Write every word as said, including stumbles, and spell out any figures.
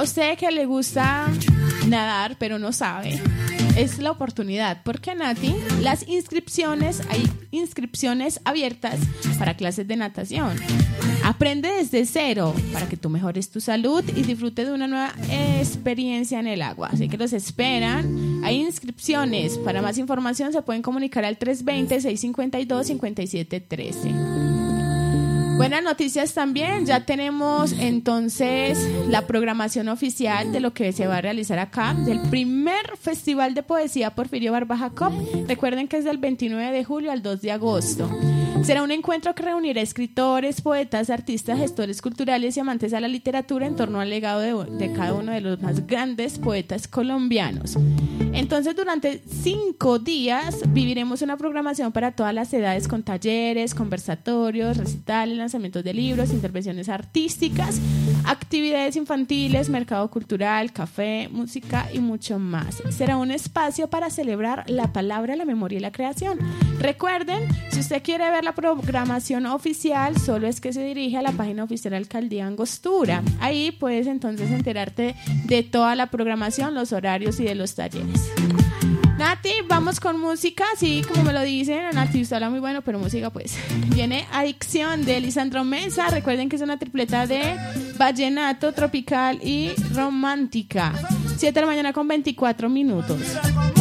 A usted que le gusta nadar pero no sabe, es la oportunidad, porque Nati, las inscripciones, hay inscripciones abiertas para clases de natación. Aprende desde cero para que tú mejores tu salud y disfrutes de una nueva experiencia en el agua. Así que los esperan. Hay inscripciones. Para más información se pueden comunicar al tres dos cero, seis cinco dos, cinco siete uno tres. Buenas noticias también, ya tenemos entonces la programación oficial de lo que se va a realizar acá, del primer Festival de Poesía Porfirio Barba Jacob. Recuerden que es del veintinueve de julio al dos de agosto. Será un encuentro que reunirá escritores, poetas, artistas, gestores culturales y amantes a la literatura en torno al legado de, de cada uno de los más grandes poetas colombianos. Entonces, durante cinco días viviremos una programación para todas las edades con talleres, conversatorios, recitales, lanzamientos de libros, intervenciones artísticas, actividades infantiles, mercado cultural, café, música y mucho más. Será un espacio para celebrar la palabra, la memoria y la creación. Recuerden, si usted quiere ver la programación oficial, solo es que se dirige a la página oficial de la Alcaldía Angostura. Ahí puedes entonces enterarte de toda la programación, los horarios y de los talleres. Nati, vamos con música, así como me lo dicen. Nati, usted habla muy bueno, pero música pues. Viene Adicción de Lisandro Mesa. Recuerden que es una tripleta de vallenato, tropical y romántica. siete de la mañana con veinticuatro minutos.